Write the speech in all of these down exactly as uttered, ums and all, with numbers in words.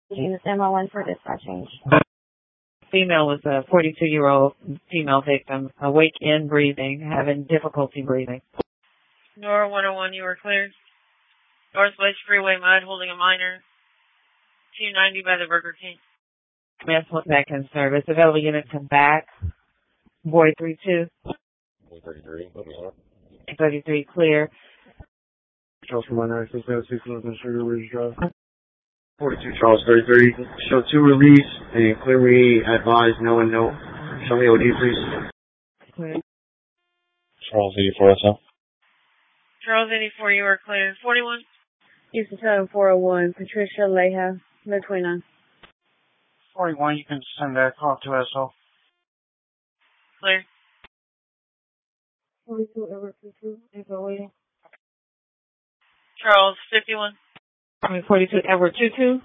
Use M O one for dispatch change. Female was a forty-two-year-old female victim, awake and breathing, having difficulty breathing. Nora one oh one, you are cleared. Northwest Freeway Mud, holding a minor. two ninety by the Burger King. Mass went back in service. Available unit come back. Boy three two. Boy thirty-three. thirty-three clear. Charles from one nine six zero six Northern Sugar Ridge Drive. forty-two Charles thirty-three. Show two release and clear me advise no and no. Show me O D please. Clear. Charles eighty-four S L. Charles eighty-four, you are cleared. forty-one. Houston seven four oh one, Patricia Leha, mid twenty-nine. forty-one, you can send that call to S L. Clear. forty-two, Edward fifty-two, info waiting. Charles fifty-one. I mean, forty-two Edward two two.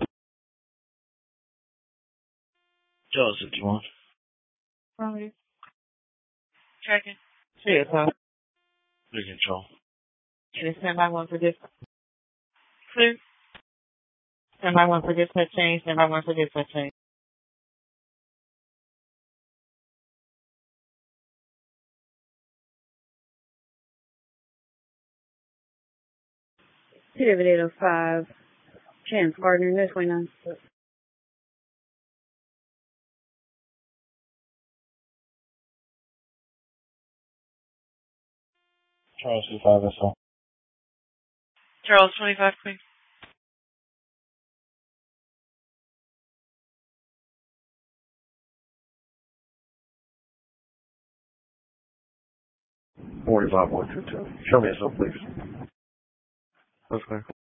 Charles fifty-one. Affirmative. Checking. See you, sir. Clear control. Can you stand by one for this? Clear. Stand by one for dispatch change. Stand by one for dispatch change. Two David eight oh five, Chance Gardner, mid twenty-nine. Charles twenty-five S L. Charles twenty-five, clear. forty-five one two two. Show me S L please. That's clear.